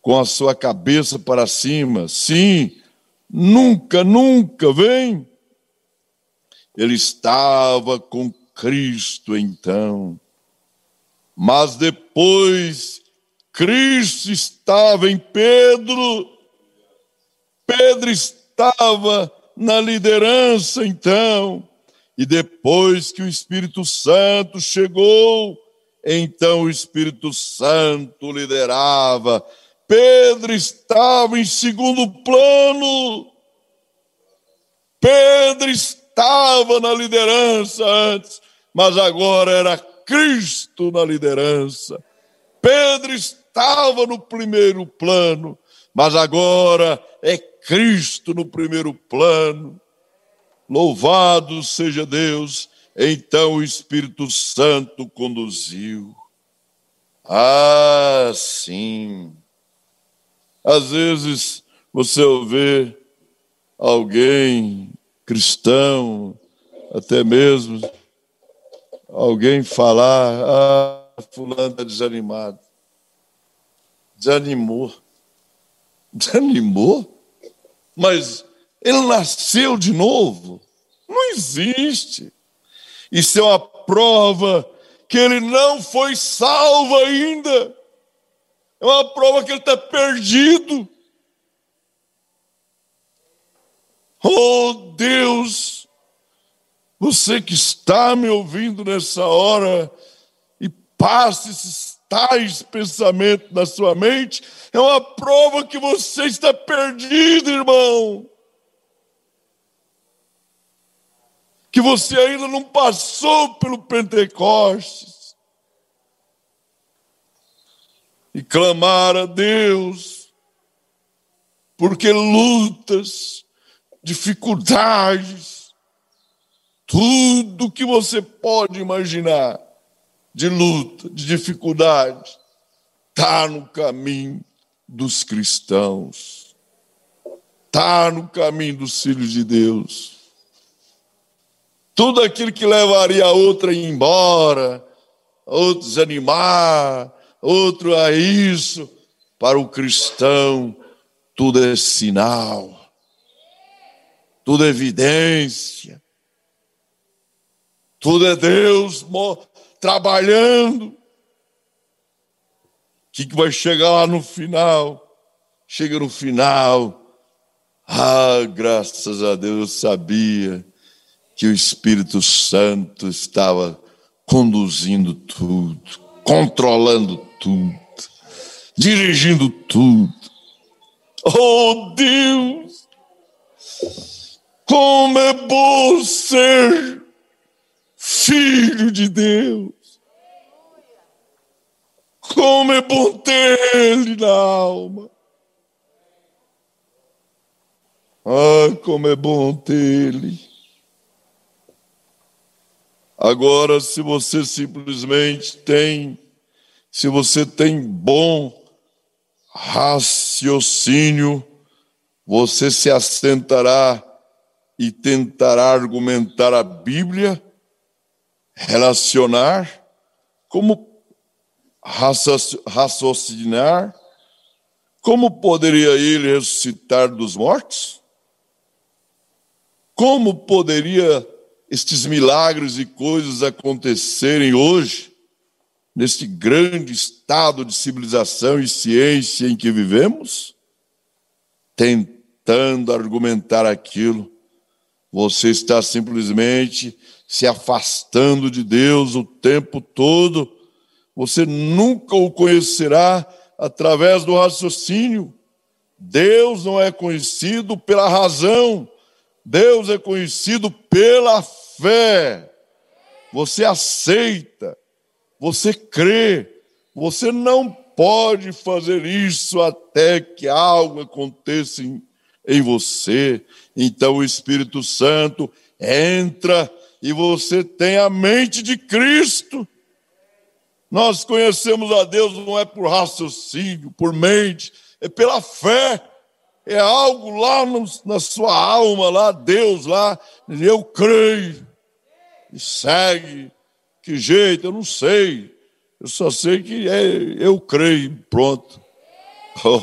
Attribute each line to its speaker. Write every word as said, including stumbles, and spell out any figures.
Speaker 1: com a sua cabeça para cima. Sim, nunca, nunca vem. Ele estava com Cristo então. Mas depois, Cristo estava em Pedro. Pedro estava na liderança então. E depois que o Espírito Santo chegou, então o Espírito Santo liderava. Pedro estava em segundo plano. Pedro estava na liderança antes, mas agora era Cristo na liderança. Pedro estava no primeiro plano, mas agora é Cristo no primeiro plano. Louvado seja Deus. Então o Espírito Santo conduziu. Ah, sim. Às vezes você ouve alguém cristão, até mesmo alguém falar: ah, fulano está desanimado. Desanimou. Desanimou? Mas ele nasceu de novo? Não existe. Isso é uma prova que ele não foi salvo ainda. É uma prova que ele está perdido. Oh Deus, você que está me ouvindo nessa hora e passa esses tais pensamentos na sua mente, é uma prova que você está perdido, irmão. Que você ainda não passou pelo Pentecostes. E clamar a Deus, porque lutas, dificuldades, tudo que você pode imaginar de luta, de dificuldade, está no caminho dos cristãos, está no caminho dos filhos de Deus. Tudo aquilo que levaria a outra a ir embora, a outro desanimar, outro a isso, para o cristão, tudo é sinal, tudo é evidência, tudo é Deus trabalhando. O que, que vai chegar lá no final? Chega no final, ah, graças a Deus, eu sabia que o Espírito Santo estava conduzindo tudo, controlando tudo, dirigindo tudo. Oh Deus, como é bom ser filho de Deus. Como é bom ter Ele na alma. Ah, como é bom ter Ele. Agora, se você simplesmente tem, se você tem bom raciocínio, você se assentará e tentará argumentar a Bíblia, relacionar, como raciocinar, como poderia ele ressuscitar dos mortos? Como poderia estes milagres e coisas acontecerem hoje, neste grande estado de civilização e ciência em que vivemos? Tentando argumentar aquilo, você está simplesmente se afastando de Deus o tempo todo. Você nunca o conhecerá através do raciocínio. Deus não é conhecido pela razão, Deus é conhecido pela fé. Você aceita, você crê, você não pode fazer isso até que algo aconteça em, em você. Então o Espírito Santo entra e você tem a mente de Cristo. Nós conhecemos a Deus não é por raciocínio, por mente, é pela fé. É algo lá no, na sua alma, lá, Deus lá, eu creio. E segue. Que jeito? Eu não sei. Eu só sei que é, eu creio. Pronto.